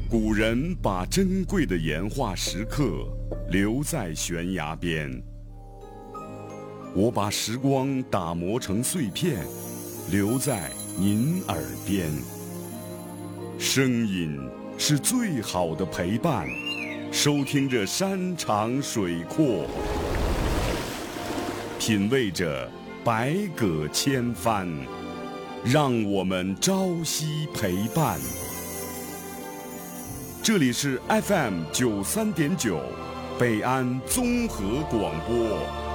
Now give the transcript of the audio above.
古人把珍贵的岩画石刻留在悬崖边，我把时光打磨成碎片，留在您耳边。声音是最好的陪伴，收听着山长水阔，品味着百舸千帆，让我们朝夕陪伴。这里是 FM 93.9北安综合广播